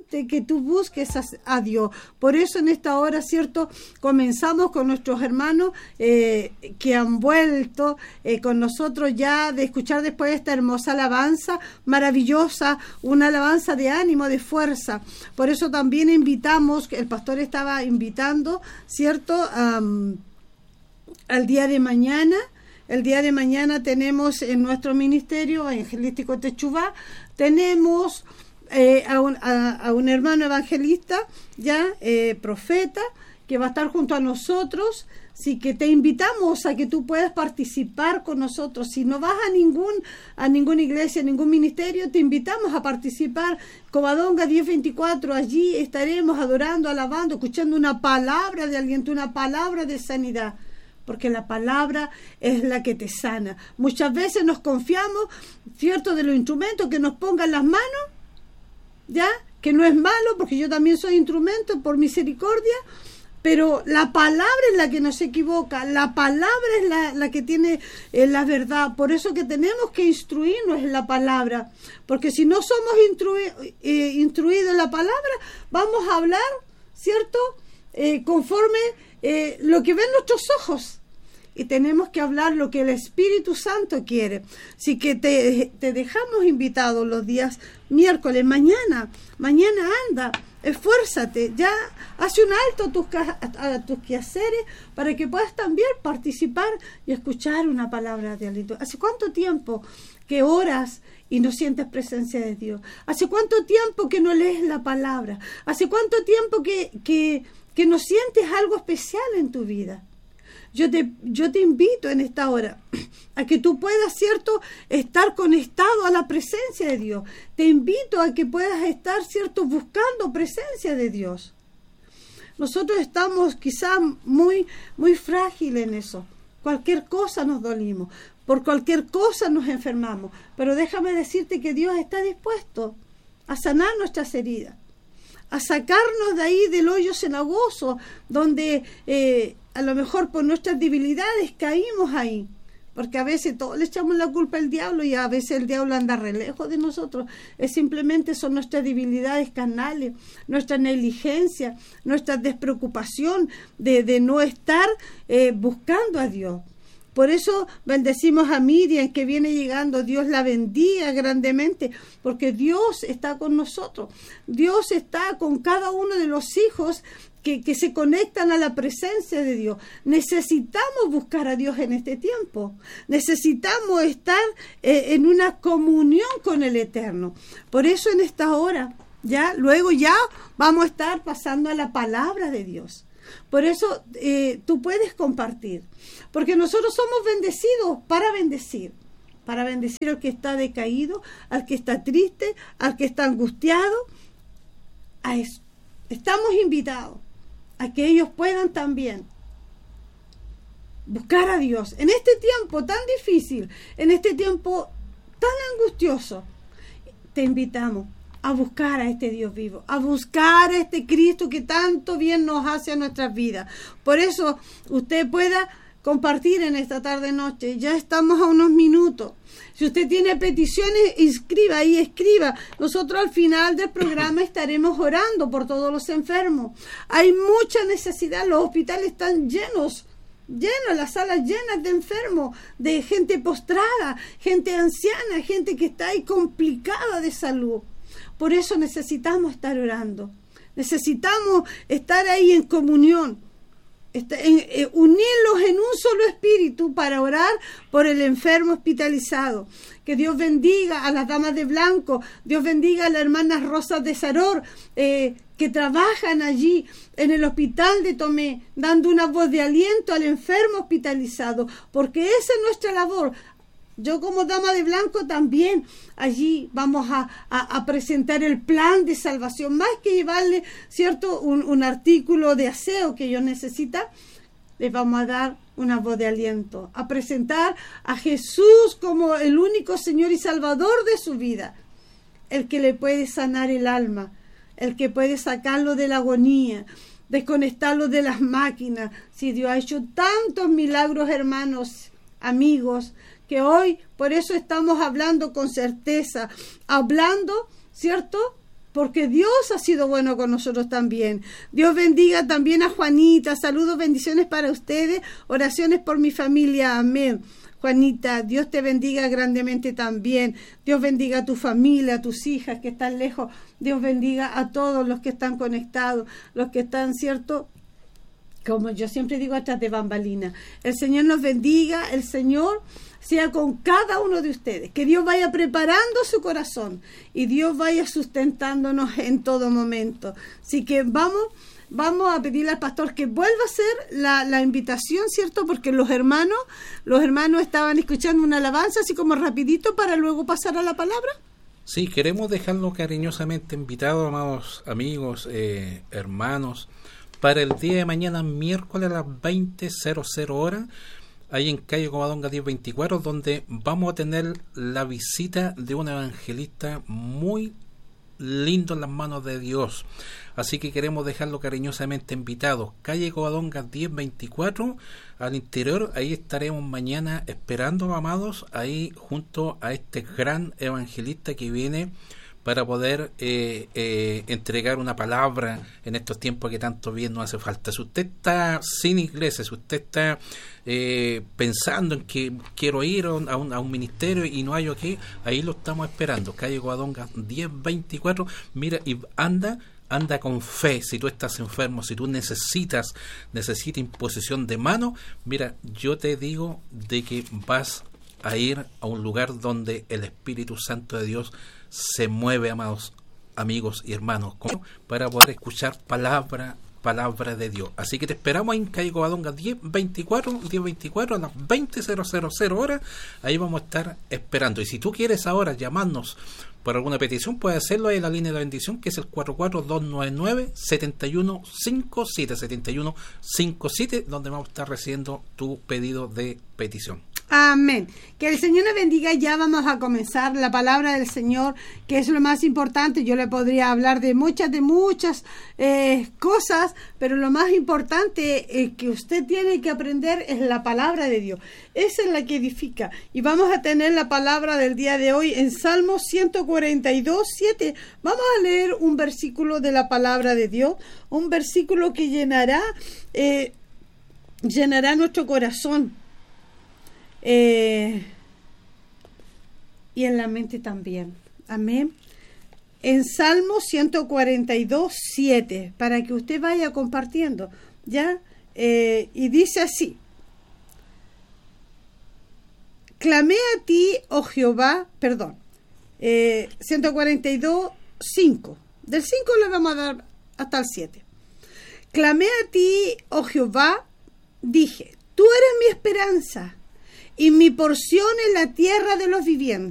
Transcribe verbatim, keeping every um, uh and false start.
urgente que tú busques a, a Dios. Por eso en esta hora, ¿cierto?, comenzamos con nuestros hermanos eh, que han vuelto eh, con nosotros ya de escuchar después esta hermosa alabanza maravillosa, una alabanza de ánimo, de fuerza. Por eso también invitamos, el pastor estaba invitando, ¿cierto?, um, al día de mañana. El día de mañana tenemos en nuestro ministerio evangelístico Techuvá, tenemos eh, a, un, a, a un hermano evangelista, ya eh, profeta, que va a estar junto a nosotros. Así que te invitamos a que tú puedas participar con nosotros. Si no vas a ningún a ninguna iglesia, a ningún ministerio, te invitamos a participar. Covadonga diez veinticuatro, allí estaremos adorando, alabando, escuchando una palabra de aliento, una palabra de sanidad. Porque la palabra es la que te sana. Muchas veces nos confiamos, ¿cierto?, de los instrumentos que nos pongan las manos, ¿ya? Que no es malo, porque yo también soy instrumento por misericordia, pero la palabra es la que nos equivoca, la palabra es la, la que tiene eh, la verdad. Por eso que tenemos que instruirnos en la palabra, porque si no somos instrui- eh, instruidos en la palabra, vamos a hablar, ¿cierto?, eh, conforme eh, lo que ven nuestros ojos. Y tenemos que hablar lo que el Espíritu Santo quiere. Así que te, te dejamos invitados los días miércoles, mañana, mañana anda, esfuérzate, ya hace un alto a tus, a, a tus quehaceres para que puedas también participar y escuchar una palabra de aliento. ¿Hace cuánto tiempo que oras y no sientes presencia de Dios? ¿Hace cuánto tiempo que no lees la palabra? ¿Hace cuánto tiempo que, que, que no sientes algo especial en tu vida? Yo te, yo te invito en esta hora a que tú puedas, ¿cierto?, estar conectado a la presencia de Dios. Te invito a que puedas estar, ¿cierto?, buscando presencia de Dios. Nosotros estamos quizá muy, muy frágiles en eso. Cualquier cosa nos dolimos, por cualquier cosa nos enfermamos. Pero déjame decirte que Dios está dispuesto a sanar nuestras heridas, a sacarnos de ahí del hoyo cenagoso, donde eh, a lo mejor por nuestras debilidades caímos ahí, porque a veces todos le echamos la culpa al diablo y a veces el diablo anda re lejos de nosotros. Es simplemente son nuestras debilidades carnales, nuestra negligencia, nuestra despreocupación de, de no estar eh, buscando a Dios. Por eso bendecimos a Miriam que viene llegando. Dios la bendiga grandemente, porque Dios está con nosotros. Dios está con cada uno de los hijos que, que se conectan a la presencia de Dios. Necesitamos buscar a Dios en este tiempo. Necesitamos estar eh, en una comunión con el Eterno. Por eso en esta hora, ya luego ya vamos a estar pasando a la palabra de Dios. Por eso eh, tú puedes compartir, porque nosotros somos bendecidos para bendecir, para bendecir al que está decaído, al que está triste, al que está angustiado. A eso estamos invitados, a que ellos puedan también buscar a Dios en este tiempo tan difícil, en este tiempo tan angustioso. Te invitamos a buscar a este Dios vivo, a buscar a este Cristo que tanto bien nos hace a nuestras vidas. Por eso usted pueda compartir en esta tarde noche. Ya estamos a unos minutos. Si usted tiene peticiones, escriba ahí, escriba. Nosotros al final del programa estaremos orando por todos los enfermos. Hay mucha necesidad, los hospitales están llenos, llenos, las salas llenas de enfermos, de gente postrada, gente anciana, gente que está ahí complicada de salud. Por eso necesitamos estar orando, necesitamos estar ahí en comunión, en, eh, unirlos en un solo espíritu para orar por el enfermo hospitalizado. Que Dios bendiga a las damas de blanco, Dios bendiga a las hermanas Rosas de Saror, eh, que trabajan allí en el hospital de Tomé, dando una voz de aliento al enfermo hospitalizado, porque esa es nuestra labor. Yo como dama de blanco también allí vamos a, a, a presentar el plan de salvación, más que llevarle, ¿cierto?, un, un artículo de aseo que ellos necesitan. Les vamos a dar una voz de aliento, a presentar a Jesús como el único Señor y Salvador de su vida, el que le puede sanar el alma, el que puede sacarlo de la agonía, desconectarlo de las máquinas. Si Dios ha hecho tantos milagros, hermanos, amigos, que hoy por eso estamos hablando con certeza, hablando, ¿cierto?, porque Dios ha sido bueno con nosotros también. Dios bendiga también a Juanita. Saludos, bendiciones para ustedes. Oraciones por mi familia. Amén. Juanita, Dios te bendiga grandemente también. Dios bendiga a tu familia, a tus hijas que están lejos. Dios bendiga a todos los que están conectados, los que están, ¿cierto?, como yo siempre digo, atrás de bambalina. El Señor nos bendiga, el Señor sea con cada uno de ustedes. Que Dios vaya preparando su corazón y Dios vaya sustentándonos en todo momento. Así que vamos, vamos a pedirle al pastor que vuelva a hacer la, la invitación, ¿cierto? Porque los hermanos, los hermanos estaban escuchando una alabanza así como rapidito para luego pasar a la palabra. Sí, queremos dejarlo cariñosamente invitado, amados amigos, eh, hermanos, para el día de mañana, miércoles a las veinte horas, ahí en calle Covadonga diez veinticuatro, donde vamos a tener la visita de un evangelista muy lindo en las manos de Dios. Así que queremos dejarlo cariñosamente invitado. Calle Covadonga diez veinticuatro, al interior, ahí estaremos mañana esperando, amados, ahí junto a este gran evangelista que viene para poder eh, eh, entregar una palabra en estos tiempos que tanto bien nos hace falta. Si usted está sin iglesia, si usted está eh, pensando en que quiero ir a un, a un, a un ministerio y no hay o qué, ahí lo estamos esperando. Calle Covadonga diez veinticuatro, mira, y anda anda con fe. Si tú estás enfermo, si tú necesitas necesitas imposición de mano, mira, yo te digo de que vas a ir a un lugar donde el Espíritu Santo de Dios se mueve, amados amigos y hermanos, para poder escuchar palabra, palabra de Dios. Así que te esperamos en calle Covadonga diez veinticuatro a las veinte horas. Ahí vamos a estar esperando. Y si tú quieres ahora llamarnos por alguna petición, puedes hacerlo ahí en la línea de bendición, que es el cuatro cuatro dos nueve nueve, siete uno cinco siete, siete uno cinco siete, donde vamos a estar recibiendo tu pedido de petición. Amén. Que el Señor nos bendiga. Ya vamos a comenzar la palabra del Señor, que es lo más importante. Yo le podría hablar de muchas, de muchas eh, cosas, pero lo más importante eh, que usted tiene que aprender es la palabra de Dios. Esa es la que edifica. Y vamos a tener la palabra del día de hoy en Salmo ciento cuarenta y dos, siete. Vamos a leer un versículo de la palabra de Dios, un versículo que llenará, eh, llenará nuestro corazón. Eh, y en la mente también. Amén. En Salmo ciento cuarenta y dos, siete, para que usted vaya compartiendo, ¿ya? Eh, y dice así: clamé a ti, oh Jehová, perdón, eh, ciento cuarenta y dos, cinco, del cinco le vamos a dar hasta el siete. Clamé a ti, oh Jehová, dije, tú eres mi esperanza y mi porción en la tierra de los vivientes.